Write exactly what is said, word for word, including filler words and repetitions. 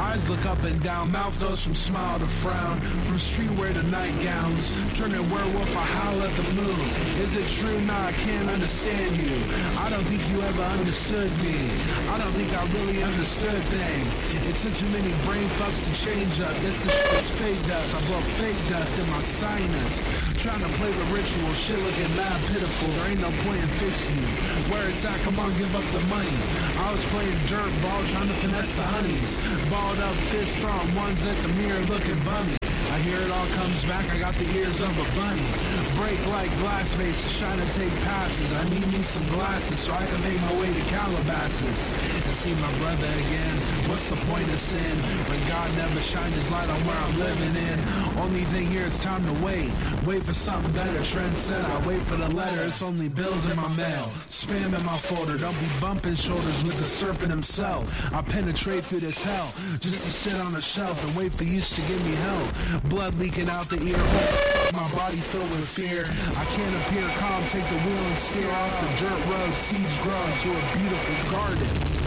Eyes look up and down, mouth goes from smile to frown, from streetwear to nightgowns. Turning werewolf, I howl at the moon. Is it true? Nah, I can't understand you. I don't think you ever understood me. I don't think I really understood things. It took too many brain fucks to change up. This is shit's fake dust. I blow fake dust in my sinus. Trying to play the ritual, shit looking mad pitiful. There ain't no point in fixing you. Where it's at, come on, give up the money. I was playing dirt ball, trying to finesse the honeys. Balled up, fist throwing ones at the mirror looking bummy. I hear it all comes back, I got the ears of a bunny. Break like glass faces, trying to take passes. I need me some glasses so I can make my way to Calabasas and see my brother again. What's the point of sin when God never shined his light on where I'm living in? Only thing here is time to wait. Wait for something better, trend set. I wait for the letter, it's only bills in my mail. Spam in my folder, don't be bumping shoulders with the serpent himself. I penetrate through this hell just to sit on a shelf and wait for you to give me help. Blood leaking out the ear hole, my body filled with fear. I can't appear calm, take the wheel and steer off the dirt road. Seeds grow into a beautiful garden.